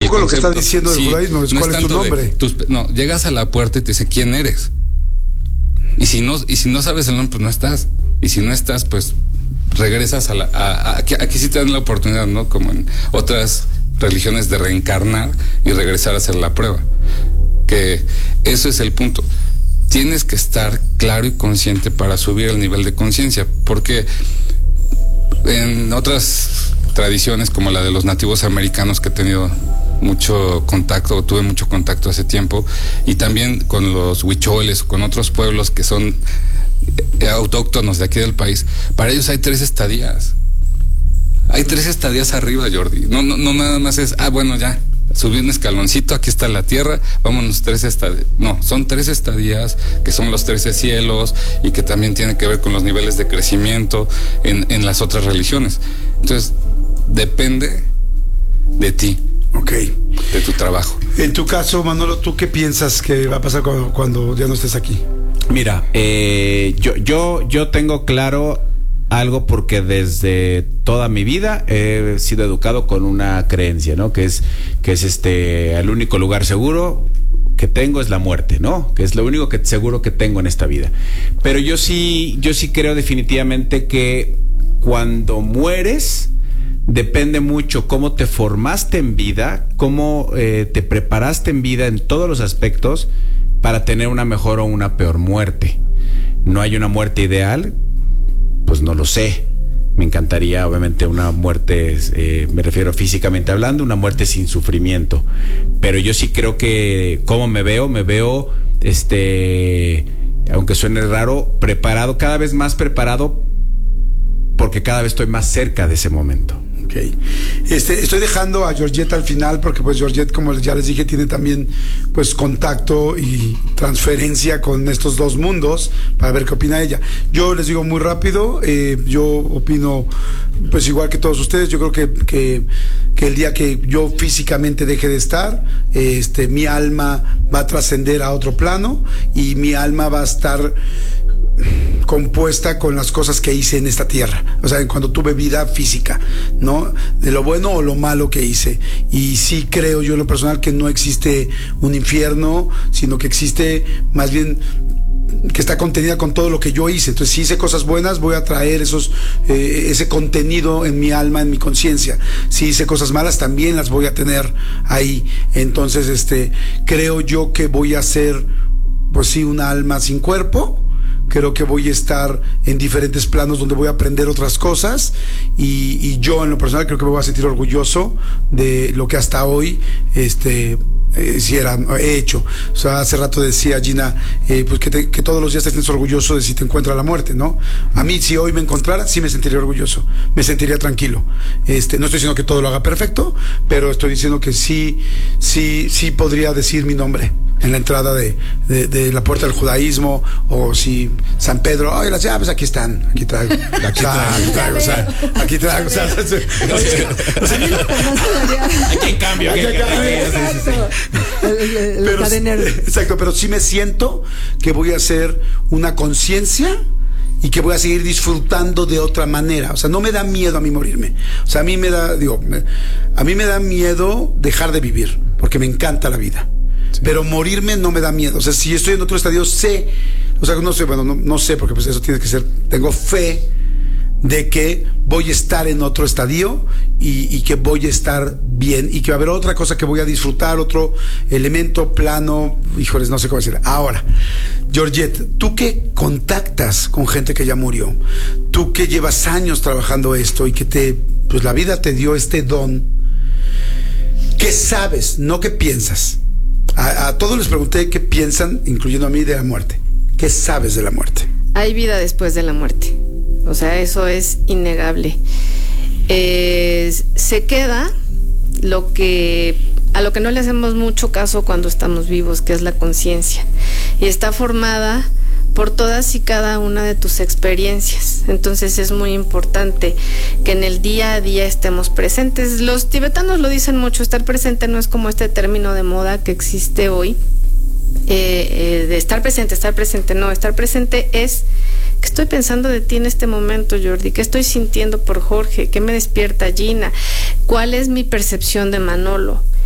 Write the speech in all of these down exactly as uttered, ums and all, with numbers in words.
poco lo que estás diciendo del sí, judaísmo es no cuál es, es tu nombre. De, tus, no, llegas a la puerta y te dice quién eres. Y si no, y si no sabes el nombre, pues no estás. Y si no estás, pues regresas a la, a, a, aquí, aquí sí te dan la oportunidad, ¿no? Como en otras religiones, de reencarnar y regresar a hacer la prueba. Que eso es el punto. Tienes que estar claro y consciente para subir el nivel de conciencia, porque en otras tradiciones como la de los nativos americanos, que he tenido mucho contacto, tuve mucho contacto hace tiempo, y también con los huicholes, con otros pueblos que son autóctonos de aquí del país, para ellos hay tres estadías. Hay tres estadías arriba, Jordi. No, no, no nada más es, ah, bueno, ya, subí un escaloncito, aquí está la tierra, vámonos tres estadías. No, son tres estadías, que son los trece cielos, y que también tienen que ver con los niveles de crecimiento en, en las otras religiones. Entonces, depende de ti. Ok. De tu trabajo. En tu caso, Manolo, ¿tú qué piensas que va a pasar cuando, cuando ya no estés aquí? Mira, eh, yo, yo, yo tengo claro algo, porque desde toda mi vida he sido educado con una creencia, ¿no? Que es, que es este, el único lugar seguro que tengo es la muerte, ¿no? Que es lo único que seguro que tengo en esta vida. Pero yo sí, yo sí creo definitivamente que cuando mueres, depende mucho cómo te formaste en vida, cómo eh, te preparaste en vida en todos los aspectos para tener una mejor o una peor muerte. No hay una muerte ideal, pues no lo sé. Me encantaría, obviamente, una muerte, eh, me refiero físicamente hablando, una muerte sin sufrimiento. Pero yo sí creo que, ¿cómo me veo? Me veo, este, aunque suene raro, preparado, cada vez más preparado, porque cada vez estoy más cerca de ese momento. Okay. Este, estoy dejando a Georgette al final, porque pues Georgette, como ya les dije, tiene también pues contacto y transferencia con estos dos mundos, para ver qué opina ella. Yo les digo muy rápido, eh, yo opino pues igual que todos ustedes. Yo creo que, que, que el día que yo físicamente deje de estar, este, mi alma va a trascender a otro plano, y mi alma va a estar compuesta con las cosas que hice en esta tierra, o sea, cuando tuve vida física, ¿no? De lo bueno o lo malo que hice. Y sí creo yo en lo personal que no existe un infierno, sino que existe más bien que está contenida con todo lo que yo hice. Entonces, si hice cosas buenas, voy a traer esos eh, ese contenido en mi alma, en mi conciencia. Si hice cosas malas, también las voy a tener ahí. Entonces, este, creo yo que voy a ser, pues sí, una alma sin cuerpo. Creo que voy a estar en diferentes planos donde voy a aprender otras cosas, y, y yo en lo personal creo que me voy a sentir orgulloso de lo que hasta hoy este eh, si era, he hecho. O sea, hace rato decía Gina, eh, pues que, te, que todos los días te sientes orgulloso de si te encuentra la muerte, ¿no? A mí, si hoy me encontrara, sí me sentiría orgulloso, me sentiría tranquilo. Este, no estoy diciendo que todo lo haga perfecto, pero estoy diciendo que sí, sí, sí podría decir mi nombre en la entrada de, de, de la puerta del judaísmo, o si San Pedro, ay, las llaves aquí están, aquí traigo, aquí traigo, traigo, o sea, aquí traigo, o sea, aquí en cambio, aquí en cambio. Pero, exacto, pero sí me siento que voy a hacer una conciencia y que voy a seguir disfrutando de otra manera. O sea, no me da miedo a mí morirme. O sea, a mí me da, digo, me, a mí me da miedo dejar de vivir, porque me encanta la vida. Sí. Pero morirme no me da miedo. O sea, si estoy en otro estadio, sé, o sea, no sé, bueno, no, no sé, porque pues eso tiene que ser, tengo fe de que voy a estar en otro estadio, y, y que voy a estar bien, y que va a haber otra cosa que voy a disfrutar, otro elemento, plano, híjoles, no sé cómo decir. Ahora, Georgette, tú que contactas con gente que ya murió, tú que llevas años trabajando esto, y que te, pues la vida te dio este don, ¿qué sabes? No qué piensas. A, a todos les pregunté qué piensan, incluyendo a mí, de la muerte. ¿Qué sabes de la muerte? Hay vida después de la muerte. O sea, eso es innegable. Eh, se queda lo que a lo que no le hacemos mucho caso cuando estamos vivos, que es la conciencia, y está formada por todas y cada una de tus experiencias. Entonces es muy importante que en el día a día estemos presentes. Los tibetanos lo dicen mucho, estar presente no es como este término de moda que existe hoy, eh, eh, de estar presente, estar presente, no, estar presente es ¿qué estoy pensando de ti en este momento, Jordi? ¿Qué estoy sintiendo por Jorge? ¿Qué me despierta Gina? ¿Cuál es mi percepción de Manolo? Y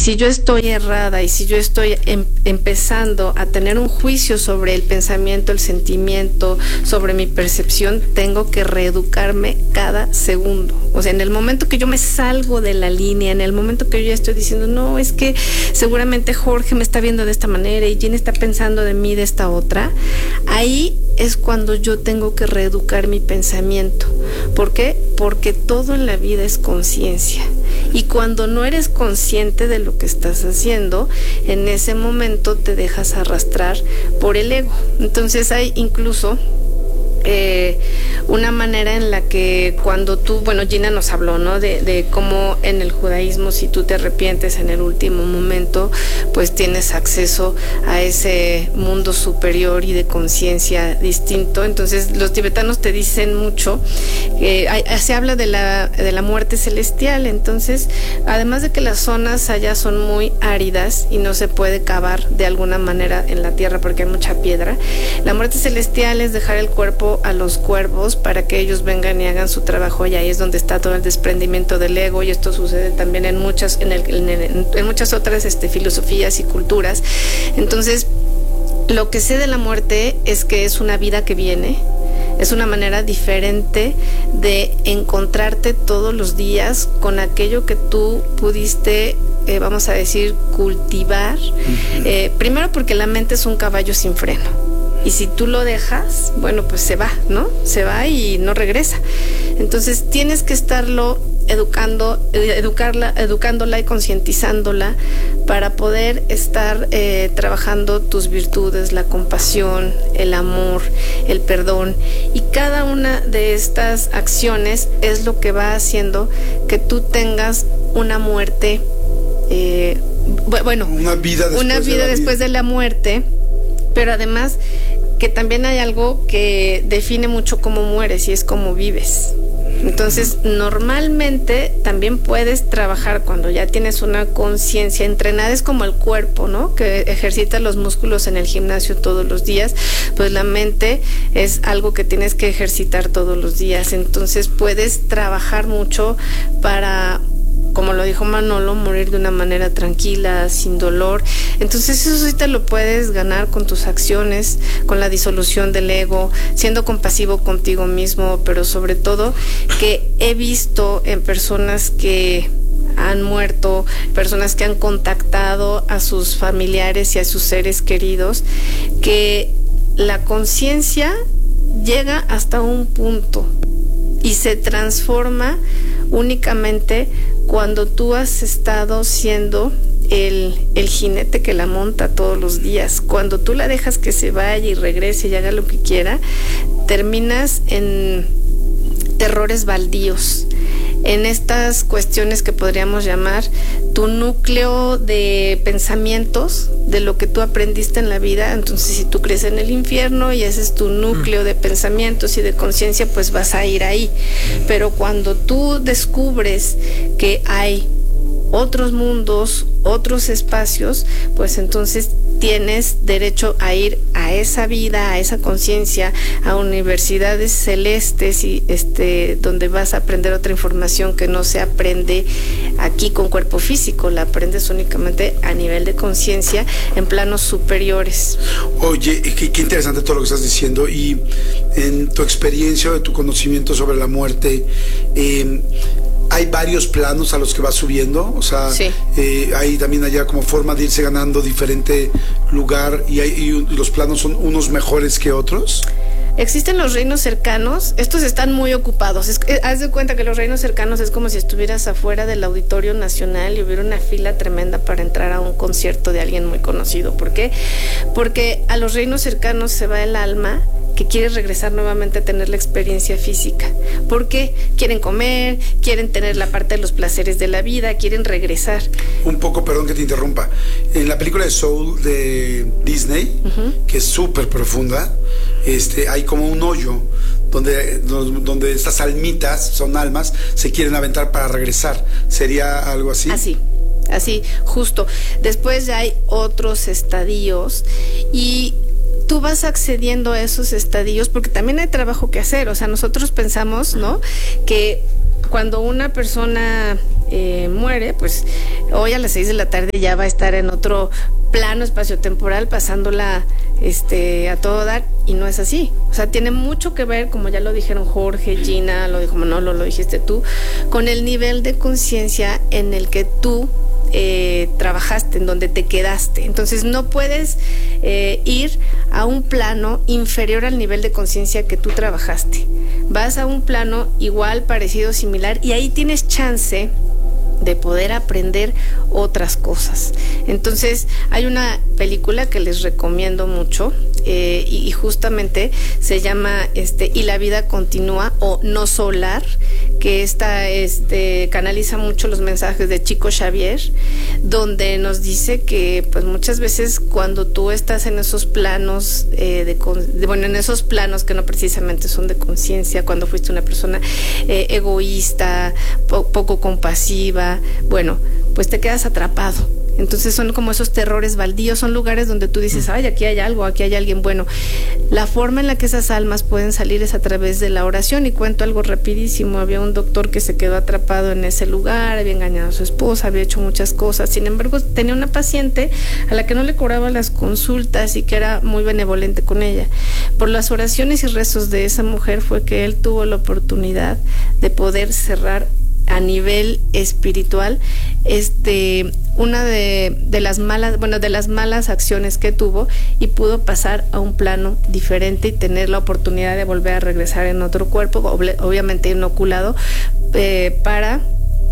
si yo estoy errada y si yo estoy em, empezando a tener un juicio sobre el pensamiento, el sentimiento, sobre mi percepción, tengo que reeducarme cada segundo. O sea, en el momento que yo me salgo de la línea, en el momento que yo ya estoy diciendo, no, es que seguramente Jorge me está viendo de esta manera y Gina está pensando de mí de esta otra, ahí es cuando yo tengo que reeducar mi pensamiento. ¿Por qué? Porque todo en la vida es conciencia. Y cuando no eres consciente de lo que estás haciendo, en ese momento te dejas arrastrar por el ego. Entonces hay incluso Eh, una manera en la que cuando tú, bueno, Gina nos habló, ¿no? De, de cómo en el judaísmo, si tú te arrepientes en el último momento, pues tienes acceso a ese mundo superior y de conciencia distinto. Entonces los tibetanos te dicen mucho, eh, hay, se habla de la, de la muerte celestial. Entonces, además de que las zonas allá son muy áridas y no se puede cavar de alguna manera en la tierra porque hay mucha piedra, la muerte celestial es dejar el cuerpo a los cuervos para que ellos vengan y hagan su trabajo, y ahí es donde está todo el desprendimiento del ego, y esto sucede también en muchas en, el, en, el, en muchas otras este, filosofías y culturas. Entonces, lo que sé de la muerte es que es una vida que viene, es una manera diferente de encontrarte todos los días con aquello que tú pudiste, eh, vamos a decir, cultivar. Uh-huh. Eh, primero porque la mente es un caballo sin freno. Y si tú lo dejas, bueno, pues se va, ¿no? Se va y no regresa. Entonces tienes que estarlo educando, educarla, educándola y concientizándola para poder estar eh, trabajando tus virtudes, la compasión, el amor, el perdón. Y cada una de estas acciones es lo que va haciendo que tú tengas una muerte, eh, bueno, una vida después, una vida de, después vida. de la muerte. Pero además que también hay algo que define mucho cómo mueres y es cómo vives. Entonces, normalmente también puedes trabajar cuando ya tienes una conciencia entrenada, es como el cuerpo, ¿no? Que ejercita los músculos en el gimnasio todos los días, pues la mente es algo que tienes que ejercitar todos los días. Entonces, puedes trabajar mucho para, como lo dijo Manolo, morir de una manera tranquila, sin dolor. Entonces eso sí te lo puedes ganar con tus acciones, con la disolución del ego, siendo compasivo contigo mismo, pero sobre todo que he visto en personas que han muerto, personas que han contactado a sus familiares y a sus seres queridos, que la conciencia llega hasta un punto y se transforma únicamente cuando tú has estado siendo el, el jinete que la monta todos los días. Cuando tú la dejas que se vaya y regrese y haga lo que quiera, terminas en terrores baldíos, en estas cuestiones que podríamos llamar tu núcleo de pensamientos, de lo que tú aprendiste en la vida. Entonces, si tú crees en el infierno y ese es tu núcleo de pensamientos y de conciencia, pues vas a ir ahí. Pero cuando tú descubres que hay otros mundos, otros espacios, pues entonces tienes derecho a ir a esa vida, a esa conciencia, a universidades celestes y este donde vas a aprender otra información que no se aprende aquí con cuerpo físico, la aprendes únicamente a nivel de conciencia en planos superiores. Oye, qué, qué interesante todo lo que estás diciendo, y en tu experiencia, de tu conocimiento sobre la muerte, eh, hay varios planos a los que vas subiendo, o sea, sí. eh, hay también allá como forma de irse ganando diferente lugar, y, hay, y los planos son unos mejores que otros. Existen los reinos cercanos, estos están muy ocupados. Es, eh, haz de cuenta que los reinos cercanos es como si estuvieras afuera del Auditorio Nacional y hubiera una fila tremenda para entrar a un concierto de alguien muy conocido. ¿Por qué? Porque a los reinos cercanos se va el alma que quiere regresar nuevamente a tener la experiencia física. ¿Por qué? Quieren comer, quieren tener la parte de los placeres de la vida, quieren regresar. Un poco, perdón que te interrumpa, en la película de Soul de Disney, uh-huh. que es súper profunda, este, hay como un hoyo donde, donde estas almitas, son almas, se quieren aventar para regresar. ¿Sería algo así? Así. Así, justo. Después ya hay otros estadios y tú vas accediendo a esos estadios porque también hay trabajo que hacer. O sea, nosotros pensamos, ¿no?, que cuando una persona eh, muere, pues hoy a las seis de la tarde ya va a estar en otro plano espaciotemporal pasándola este, a todo dar, y no es así. O sea, tiene mucho que ver, como ya lo dijeron Jorge, Gina, lo dijo Manolo, lo dijiste tú, con el nivel de conciencia en el que tú Eh, trabajaste, en donde te quedaste. Entonces no puedes eh, ir a un plano inferior al nivel de conciencia que tú trabajaste. Vas a un plano igual, parecido, similar, y ahí tienes chance de poder aprender otras cosas. Entonces hay una película que les recomiendo mucho, eh, y, y justamente se llama este Y la vida continúa, o No Solar, que esta este canaliza mucho los mensajes de Chico Xavier, donde nos dice que pues muchas veces cuando tú estás en esos planos eh, de, de bueno en esos planos que no precisamente son de conciencia, cuando fuiste una persona eh, egoísta, po poco compasiva, bueno, pues te quedas atrapado. Entonces son como esos terrores baldíos, son lugares donde tú dices, ay, aquí hay algo, aquí hay alguien bueno. La forma en la que esas almas pueden salir es a través de la oración, y cuento algo rapidísimo. Había un doctor que se quedó atrapado en ese lugar, había engañado a su esposa, había hecho muchas cosas, sin embargo tenía una paciente a la que no le cobraba las consultas y que era muy benevolente con ella. Por las oraciones y rezos de esa mujer fue que él tuvo la oportunidad de poder cerrar a nivel espiritual este una de, de las malas bueno de las malas acciones que tuvo, y pudo pasar a un plano diferente y tener la oportunidad de volver a regresar en otro cuerpo, obviamente inoculado, eh, para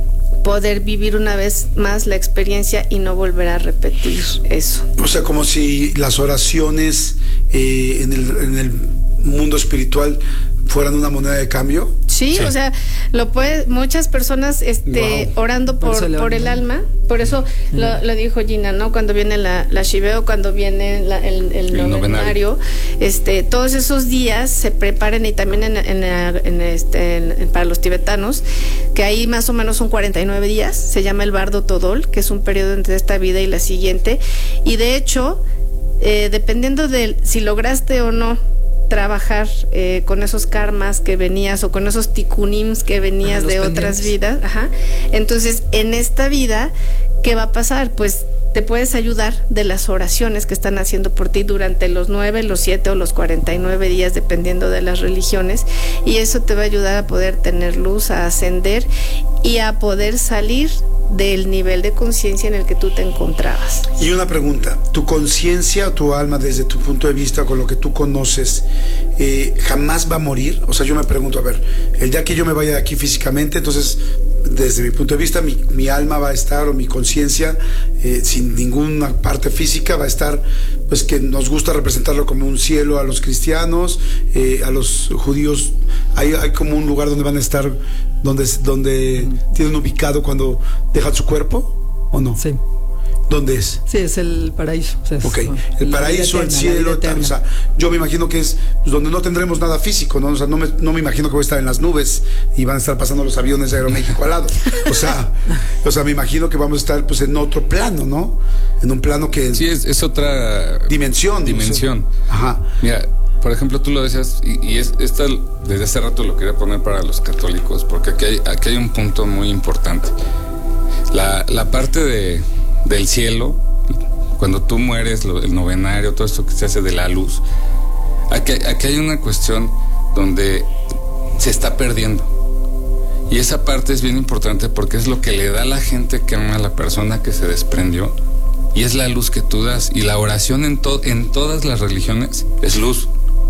poder vivir una vez más la experiencia y no volver a repetir eso. O sea, como si las oraciones eh, en el, en el mundo espiritual fueran una moneda de cambio. Sí, sí. O sea, lo puede, muchas personas este wow. orando por, por, por el alma, por eso uh-huh. lo, lo dijo Gina, ¿no? Cuando viene la, la Shiveo, cuando viene la, el, el, el novenario, novenario, este, todos esos días se preparan, y también en, en, en este, en, para los tibetanos, que ahí más o menos son cuarenta y nueve días, se llama el Bardo Todol, que es un periodo entre esta vida y la siguiente, y de hecho, eh, dependiendo de si lograste o no trabajar eh, con esos karmas que venías, o con esos tikunims que venías ah, de pendientes. Otras vidas, ajá. Entonces, en esta vida, ¿qué va a pasar? Pues te puedes ayudar de las oraciones que están haciendo por ti durante los nueve, los siete o los cuarenta y nueve días, dependiendo de las religiones, y eso te va a ayudar a poder tener luz, a ascender y a poder salir del nivel de conciencia en el que tú te encontrabas. Y una pregunta, ¿tu conciencia o tu alma, desde tu punto de vista, con lo que tú conoces, eh, jamás va a morir? O sea, yo me pregunto, a ver, el día que yo me vaya de aquí físicamente, entonces, desde mi punto de vista, mi, mi alma va a estar, o mi conciencia, eh, sin ninguna parte física, va a estar, pues que nos gusta representarlo como un cielo a los cristianos, eh, a los judíos, hay, hay como un lugar donde van a estar, donde, donde mm. tienen ubicado cuando dejan su cuerpo, ¿o no? Sí. ¿Dónde es? Sí, es el paraíso. O sea, es, ok, el paraíso, eterna, el cielo, tal, o sea, yo me imagino que es pues, donde no tendremos nada físico, ¿no? O sea, no me, no me imagino que voy a estar en las nubes y van a estar pasando los aviones de Aeroméxico al lado. O sea, o sea, me imagino que vamos a estar pues en otro plano, ¿no? En un plano que... Sí, es, es otra... Dimensión. Dimensión. O sea, ajá. Mira, por ejemplo, tú lo decías, y, y es, esta, desde hace rato lo quería poner para los católicos, porque aquí hay, aquí hay un punto muy importante. La, la parte de, del cielo, cuando tú mueres, lo, el novenario, todo esto que se hace de la luz, aquí, aquí hay una cuestión donde se está perdiendo. Y esa parte es bien importante porque es lo que le da a la gente que ama a la persona que se desprendió, y es la luz que tú das. Y la oración en, to, en todas las religiones es luz.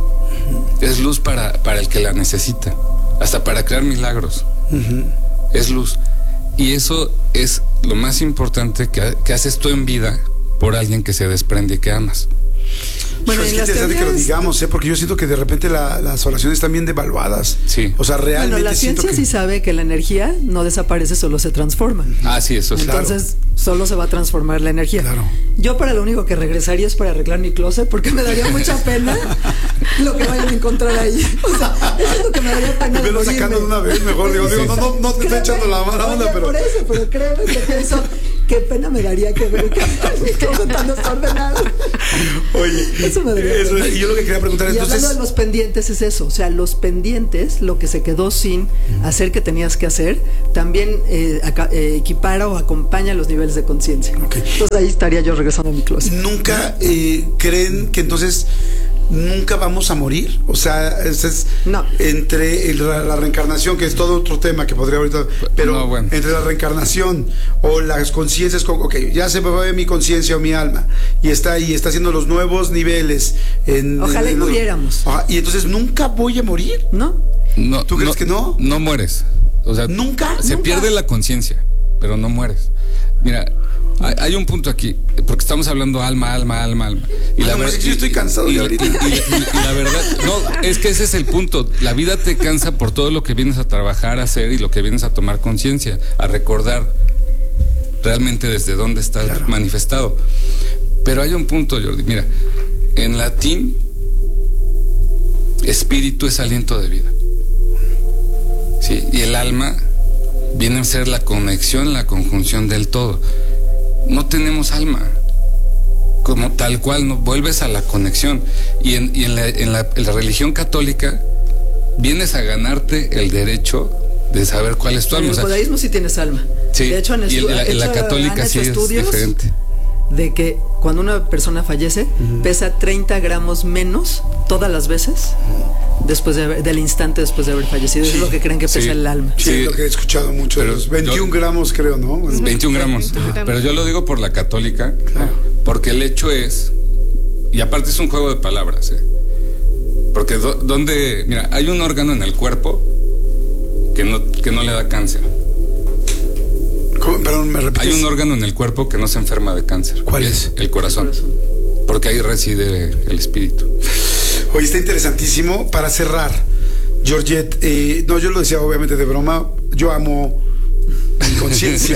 Es luz para, para el que la necesita, hasta para crear milagros. Uh-huh. Es luz. Y eso es lo más importante que, que haces tú en vida por alguien que se desprende y que amas. Bueno, es que interesante que lo digamos, ¿eh? Porque yo siento que de repente la, las oraciones están bien devaluadas. Sí. O sea, realmente bueno, la ciencia que... sí sabe que la energía no desaparece, solo se transforma. Ah, sí, eso sí. Entonces, claro, solo se va a transformar la energía. Claro. Yo para lo único que regresaría es para arreglar mi closet, porque me daría mucha pena lo que vayan a encontrar ahí. O sea, eso es lo que me daría pena. Me lo sacando de una vez, mejor. Digo, digo, no, no, no te estoy echando la mala onda, pero... Por eso, pero créeme que pienso... qué pena me daría que ver que mi closet tan desordenado. Oye, eso me daría eso, pena. y yo lo que quería preguntar y entonces. Hablando de los pendientes es eso, o sea, los pendientes, lo que se quedó sin uh-huh. hacer que tenías que hacer, también eh, acá, eh, equipara o acompaña los niveles de conciencia. Okay. Entonces ahí estaría yo regresando a mi closet. ¿Nunca eh, creen que entonces nunca vamos a morir? O sea, es, es no. entre el, la, la reencarnación, que es todo otro tema que podría ahorita, pero no, bueno. entre la reencarnación o las conciencias, ok, ya se me va mi conciencia o mi alma y está ahí, está haciendo los nuevos niveles. En, Ojalá en, y muriéramos. Ajá, y entonces nunca voy a morir. ¿No? no ¿Tú crees no, que no? No mueres. O sea, nunca. Se nunca. pierde la conciencia, pero no mueres. Mira, hay, hay un punto aquí, porque estamos hablando alma, alma, alma, alma. Y ah, la no, verdad, yo estoy cansado y, de ahorita. Y, y, y, y la verdad, no, es que ese es el punto. La vida te cansa por todo lo que vienes a trabajar, a hacer y lo que vienes a tomar conciencia, a recordar realmente desde dónde estás claro. manifestado. Pero hay un punto, Jordi. Mira, en latín, espíritu es aliento de vida. Sí, y el alma viene a ser la conexión, la conjunción del todo. No tenemos alma como tal cual, no vuelves a la conexión y en, y en, la, en, la, en la religión católica vienes a ganarte el derecho de saber cuál es tu alma. En el judaísmo sí tienes alma. Sí, de hecho, en, y en la, en la católica sí es diferente. De que cuando una persona fallece, uh-huh. pesa treinta gramos menos todas las veces después de haber, del instante después de haber fallecido. Sí. Es lo que creen que pesa sí. el alma. Sí, sí, es lo que he escuchado mucho. Pero los veintiún yo, gramos, creo, ¿no? Bueno, veintiún gramos. Ajá. Pero yo lo digo por la católica, claro. porque el hecho es, y aparte es un juego de palabras, ¿eh? Porque do, donde, mira, hay un órgano en el cuerpo que no, que no le da cáncer. ¿Cómo? Perdón, ¿me repites? Hay un órgano en el cuerpo que no se enferma de cáncer. ¿Cuál es? El corazón. El corazón. Porque ahí reside el espíritu. Oye, está interesantísimo. Para cerrar, Georgette, eh, no, yo lo decía obviamente de broma, yo amo mi conciencia.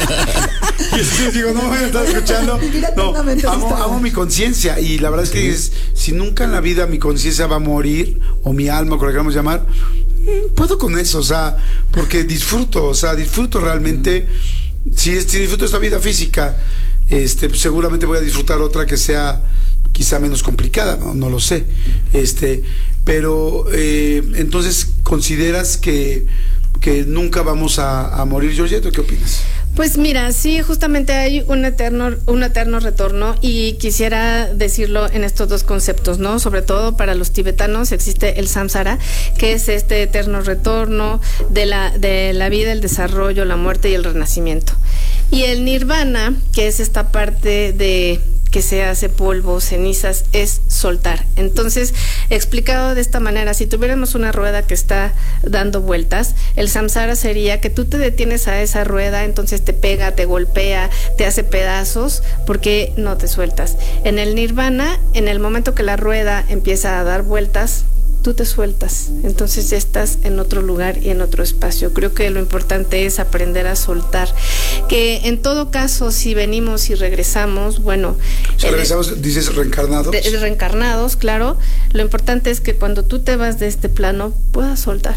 Y así digo, no me estás escuchando. No, amo, amo mi conciencia. Y la verdad es que sí. es, si nunca en la vida mi conciencia va a morir, o mi alma, como la queramos llamar, puedo con eso, o sea, porque disfruto, o sea, disfruto realmente. Si, si disfruto esta vida física, este, pues seguramente voy a disfrutar otra que sea quizá menos complicada, no, no lo sé. Este, pero eh, entonces, ¿consideras que, que nunca vamos a, a morir, Georgette? ¿Qué opinas? Pues mira, sí, justamente hay un eterno, un eterno retorno y quisiera decirlo en estos dos conceptos, ¿no? Sobre todo para los tibetanos existe el samsara, que es este eterno retorno de la, de la vida, el desarrollo, la muerte y el renacimiento. Y el nirvana, que es esta parte de que se hace polvo, cenizas, es soltar. Entonces, explicado de esta manera, si tuviéramos una rueda que está dando vueltas, el samsara sería que tú te detienes a esa rueda, entonces te pega, te golpea, te hace pedazos, porque no te sueltas. En el nirvana, en el momento que la rueda empieza a dar vueltas, tú te sueltas, entonces ya estás en otro lugar y en otro espacio. Creo que lo importante es aprender a soltar, que en todo caso, si venimos y regresamos, bueno... O sea, regresamos, dices reencarnados. De, de reencarnados, claro. Lo importante es que cuando tú te vas de este plano, puedas soltar.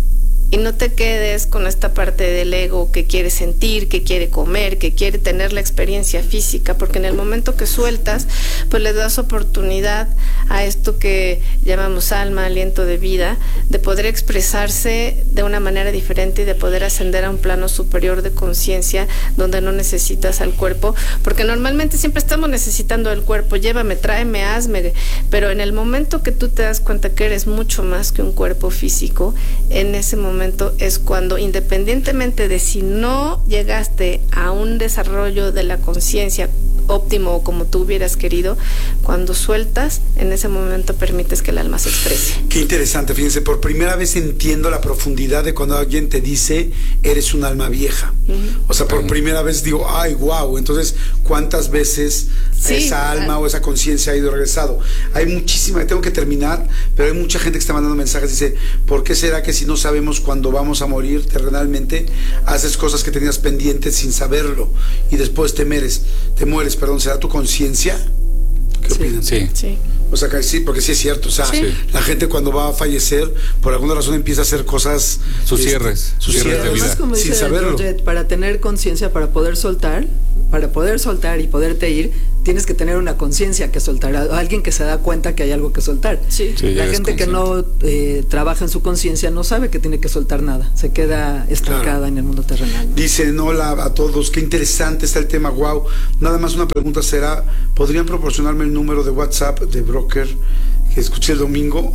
Y no te quedes con esta parte del ego que quiere sentir, que quiere comer, que quiere tener la experiencia física, porque en el momento que sueltas, pues le das oportunidad a esto que llamamos alma, aliento de vida, de poder expresarse de una manera diferente y de poder ascender a un plano superior de conciencia donde no necesitas al cuerpo, porque normalmente siempre estamos necesitando el cuerpo, llévame, tráeme, hazme, pero en el momento que tú te das cuenta que eres mucho más que un cuerpo físico, en ese momento es cuando, independientemente de si no llegaste a un desarrollo de la conciencia óptimo o como tú hubieras querido, cuando sueltas, en ese momento permites que el alma se exprese. Qué interesante, fíjense, por primera vez entiendo la profundidad de cuando alguien te dice eres un alma vieja. Uh-huh. O sea, por primera vez digo, ay, wow, entonces ¿cuántas veces sí, esa alma o esa conciencia ha ido y regresado? Hay muchísima, tengo que terminar, pero hay mucha gente que está mandando mensajes, dice, ¿por qué será que si no sabemos cuándo vamos a morir terrenalmente, haces cosas que tenías pendientes sin saberlo y después te mueres, te mueres, perdón, ¿será tu conciencia? ¿Qué sí. opinan? Sí. Sí. O sea, que sí, porque sí es cierto. O sea, Sí. la gente cuando va a fallecer, por alguna razón empieza a hacer cosas. Sus este, cierres, sus cierres cierres de vida. Además, como sin dice saberlo. Georgette, para tener conciencia, para poder soltar, para poder soltar y poderte ir, tienes que tener una conciencia que soltar, a- alguien que se da cuenta que hay algo que soltar. Sí. Sí, ya La eres gente que no eh, trabaja en su conciencia no sabe que tiene que soltar nada, se queda estancada Claro. en el mundo terrenal. Dicen hola a todos, qué interesante está el tema, wow. Nada más una pregunta será, ¿podrían proporcionarme el número de WhatsApp de broker que escuché el domingo?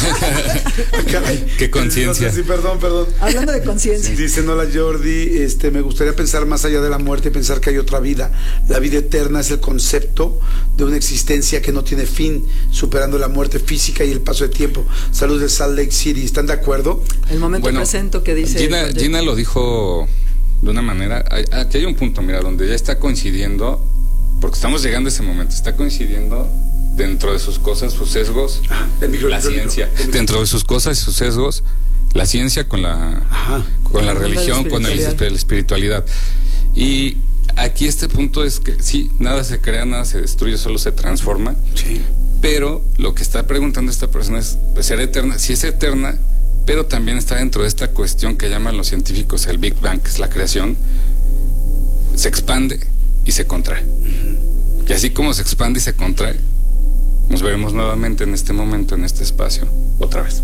Caray. Qué conciencia. Sí, perdón, perdón. Hablando de conciencia. Dicen hola Jordi, este, me gustaría pensar más allá de la muerte, pensar que hay otra vida. La vida eterna es el concepto de una existencia que no tiene fin, superando la muerte física y el paso de tiempo. Saludos de Salt Lake City, ¿están de acuerdo? El momento Bueno, presente que dice Gina, Georgette. Gina lo dijo de una manera. hay- Aquí hay un punto, mira, donde ya está coincidiendo, porque estamos llegando a ese momento, está coincidiendo dentro de sus cosas, sus sesgos, Ah, el micro, la el micro, ciencia. el micro. Dentro de sus cosas y sus sesgos, la ciencia con la, Ajá. con la Con la religión, con el- espiritualidad. la espiritualidad. Y aquí este punto es que sí, nada se crea, nada se destruye, solo se transforma. Sí. Pero lo que está preguntando esta persona es, pues, ¿será eterna? Sí es eterna, pero también está dentro de esta cuestión que llaman los científicos el Big Bang, que es la creación. Se expande y se contrae. Y así como se expande y se contrae, nos veremos nuevamente en este momento, en este espacio, otra vez.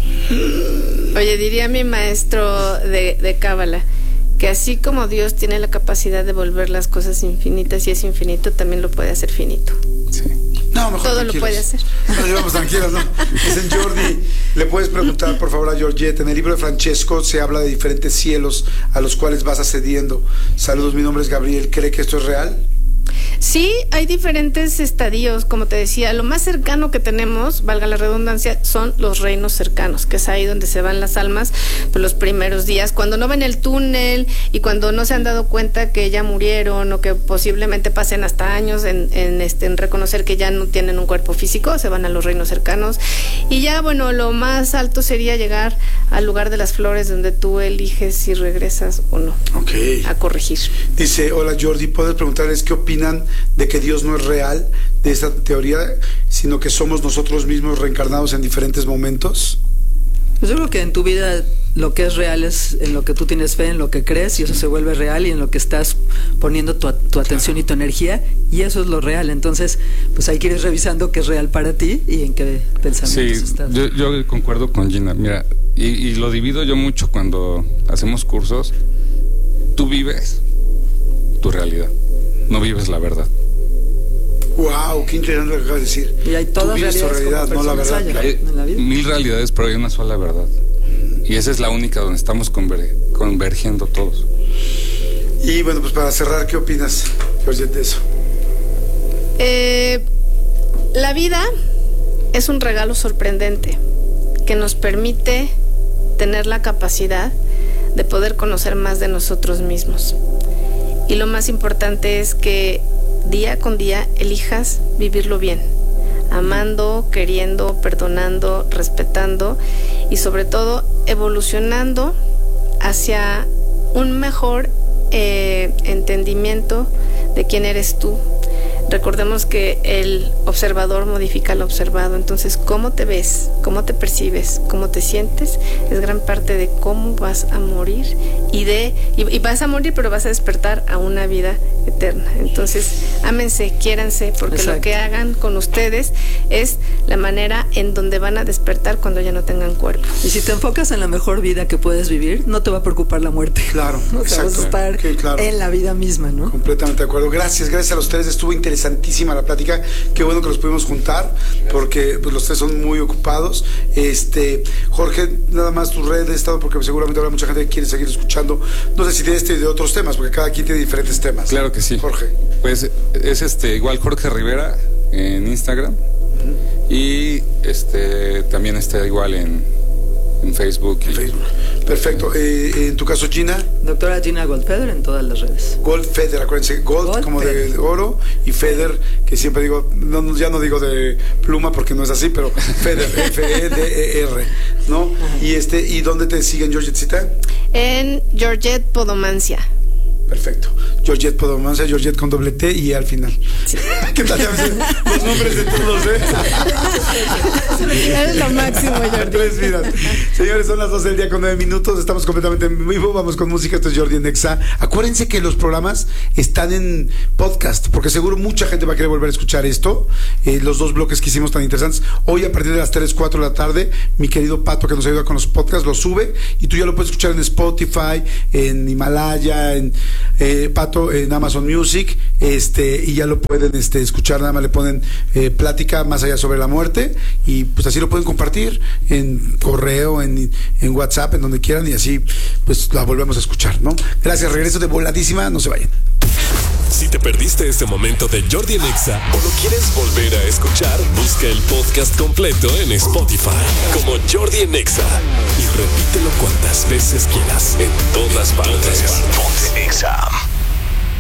Oye, diría mi maestro de, de Cábala que así como Dios tiene la capacidad de volver las cosas infinitas y es infinito, también lo puede hacer finito. Sí. No, mejor Todo lo tranquilos. puede hacer. Nos llevamos tranquilos, ¿no? Dicen Jordi, ¿le puedes preguntar por favor a Georgette? En el libro de Francesco se habla de diferentes cielos a los cuales vas accediendo. Saludos, mi nombre es Gabriel. ¿Cree que esto es real? Sí, hay diferentes estadios, como te decía, lo más cercano que tenemos, valga la redundancia, son los reinos cercanos, que es ahí donde se van las almas por los primeros días, cuando no ven el túnel y cuando no se han dado cuenta que ya murieron o que posiblemente pasen hasta años en, en, este, en reconocer que ya no tienen un cuerpo físico, se van a los reinos cercanos. Y ya, bueno, lo más alto sería llegar al lugar de las flores donde tú eliges si regresas o no Ok. a corregir. Dice, hola Jordi, ¿puedes preguntarles qué opinan de que Dios no es real, de esta teoría, sino que somos nosotros mismos reencarnados en diferentes momentos? Pues yo creo que en tu vida lo que es real es en lo que tú tienes fe, en lo que crees, y eso se vuelve real, y en lo que estás poniendo tu, tu atención y tu energía, y eso es lo real. Entonces, pues hay que ir revisando qué es real para ti y en qué Sí, pensamientos estás. yo, yo concuerdo con Gina. Mira, y, y lo divido yo mucho cuando hacemos cursos. Tú vives tu realidad, no vives la verdad. Wow, qué interesante lo que acabas de decir. Y hay todas Tú vives tu realidades realidad, como no la personas verdad. haya. Hay en la vida. mil realidades, pero hay una sola verdad. Y esa es la única donde estamos conver- convergiendo todos. Y bueno, pues para cerrar, ¿qué opinas, Georgette, de eso? Eh, la vida es un regalo sorprendente que nos permite tener la capacidad de poder conocer más de nosotros mismos. Y lo más importante es que día con día elijas vivirlo bien, amando, queriendo, perdonando, respetando y sobre todo evolucionando hacia un mejor eh, entendimiento de quién eres tú. Recordemos que el observador modifica al observado, entonces cómo te ves, cómo te percibes, cómo te sientes, es gran parte de cómo vas a morir y de y, y vas a morir, pero vas a despertar a una vida eterna. Entonces, ámense, quiéranse, porque Exacto. lo que hagan con ustedes es la manera en donde van a despertar cuando ya no tengan cuerpo. Y si te enfocas en la mejor vida que puedes vivir, no te va a preocupar la muerte. Claro, O sea, vas exacto. a estar Sí, claro. en la vida misma, ¿no? Completamente de acuerdo. Gracias, gracias a los tres. Estuvo interesantísima la plática. Qué bueno que los pudimos juntar, porque pues, los tres son muy ocupados. Este, Jorge, nada más tus redes de estado, porque seguramente habrá mucha gente que quiere seguir escuchando. No sé si de este y de otros temas, porque cada quien tiene diferentes temas. Claro que sí. Jorge. Pues es este igual Jorge Rivera en Instagram. Y este también está igual en, en Facebook. y- En Facebook. Perfecto. Eh, en tu caso, Gina, Doctora Gina Goldfeder en todas las redes. Gold Feder, acuérdense, Gold, Gold como Feder. de oro, y Feder, que siempre digo, no, no, ya no digo de pluma porque no es así, pero Feder, F E D E R, ¿no? Y este, ¿y dónde te siguen, Georgetcita? En Georgette Podomancia. Perfecto. Georgette Podomancia, Georgette con doble T y E al final. Sí. ¿Qué tal? Ya ves los nombres de todos, ¿eh? Es lo máximo, Jordi. Tres vidas. Señores, son las doce del día con nueve minutos. Estamos completamente en vivo. Vamos con música. Esto es Jordi en Exa. Acuérdense que los programas están en podcast, porque seguro mucha gente va a querer volver a escuchar esto. Eh, los dos bloques que hicimos tan interesantes. Hoy, a partir de las tres, cuatro de la tarde, mi querido Pato, que nos ayuda con los podcasts, lo sube y tú ya lo puedes escuchar en Spotify, en Himalaya, en eh, Pato, en Amazon Music, este, y ya lo pueden este, escuchar. Nada más le ponen eh, plática más allá sobre la muerte y pues así lo pueden compartir en correo, en, en WhatsApp, en donde quieran, y así pues la volvemos a escuchar, ¿no? Gracias, regreso de voladísima, no se vayan. Si te perdiste este momento de Jordi en Exa o lo quieres volver a escuchar, busca el podcast completo en Spotify como Jordi en Exa y repítelo cuantas veces quieras en todas partes. Ponte Exa.